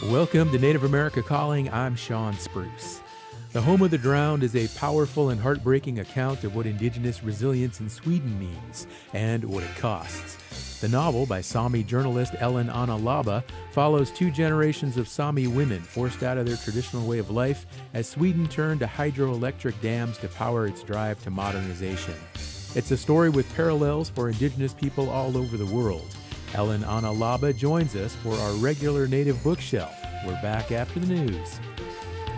Welcome to Native America Calling. I'm Sean Spruce. The Home of the Drowned is a powerful and heartbreaking account of what Indigenous resilience in Sweden means and what it costs. The novel by Sami journalist Ellen Anna Laba follows two generations of Sami women forced out of their traditional way of life as Sweden turned to hydroelectric dams to power its drive to modernization. It's a story with parallels for Indigenous people all over the world. Ellen Anna Laba joins us for our regular Native Bookshelf. We're back after the news.